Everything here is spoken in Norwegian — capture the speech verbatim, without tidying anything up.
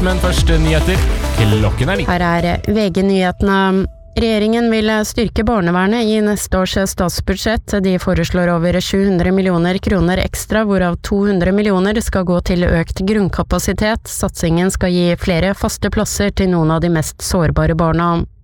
Men først nyheter. Klokken er ni. Her er V G-nyhetene. Regjeringen vil styrke barnevernet i neste års statsbudsjett. De foreslår over sju hundre millioner kroner ekstra, hvorav to hundre millioner skal gå til økt grunnkapasitet. Satsingen skal gi flere faste plasser til noen av de mest sårbare barna.